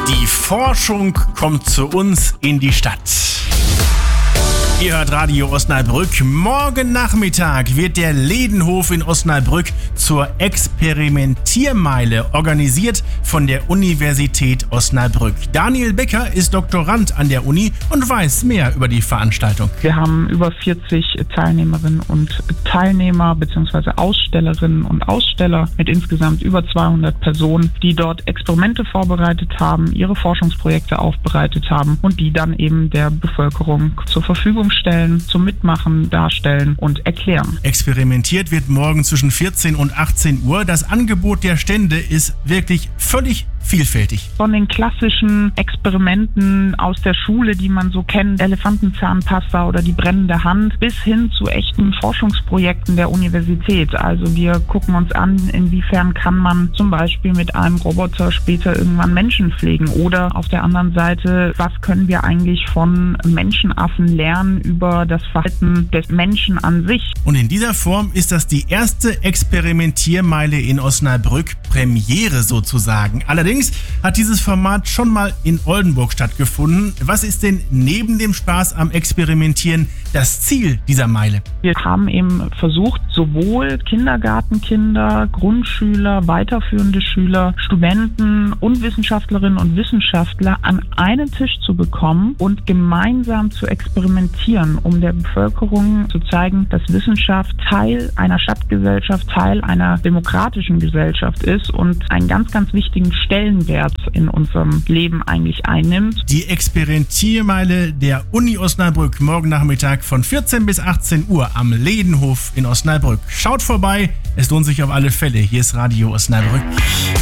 Die Forschung kommt zu uns in die Stadt. Ihr hört Radio Osnabrück. Morgen Nachmittag wird der Ledenhof in Osnabrück zur Experimentiermeile organisiert von der Universität Osnabrück. Daniel Becker ist Doktorand an der Uni und weiß mehr über die Veranstaltung. Wir haben über 40 Teilnehmerinnen und Teilnehmer bzw. Ausstellerinnen und Aussteller mit insgesamt über 200 Personen, die dort Experimente vorbereitet haben, ihre Forschungsprojekte aufbereitet haben und die dann eben der Bevölkerung zur Verfügung stellen, zum Mitmachen, darstellen und erklären. Experimentiert wird morgen zwischen 14 und 18 Uhr. Das Angebot der Stände ist wirklich völlig vielfältig. Von den klassischen Experimenten aus der Schule, die man so kennt, Elefantenzahnpasta oder die brennende Hand, bis hin zu echten Forschungsprojekten der Universität. Also wir gucken uns an, inwiefern kann man zum Beispiel mit einem Roboter später irgendwann Menschen pflegen, oder auf der anderen Seite, was können wir eigentlich von Menschenaffen lernen über das Verhalten des Menschen an sich. Und in dieser Form ist das die erste Experimentiermeile in Osnabrück, Premiere sozusagen. Allerdings hat dieses Format schon mal in Oldenburg stattgefunden. Was ist denn neben dem Spaß am Experimentieren das Ziel dieser Meile? Wir haben eben versucht, sowohl Kindergartenkinder, Grundschüler, weiterführende Schüler, Studenten und Wissenschaftlerinnen und Wissenschaftler an einen Tisch zu bekommen und gemeinsam zu experimentieren, um der Bevölkerung zu zeigen, dass Wissenschaft Teil einer Stadtgesellschaft, Teil einer demokratischen Gesellschaft ist und einen ganz, ganz wichtigen Stellenwert in unserem Leben eigentlich einnimmt. Die Experimentiermeile der Uni Osnabrück morgen Nachmittag von 14 bis 18 Uhr am Ledenhof in Osnabrück. Schaut vorbei, es lohnt sich auf alle Fälle. Hier ist Radio Osnabrück.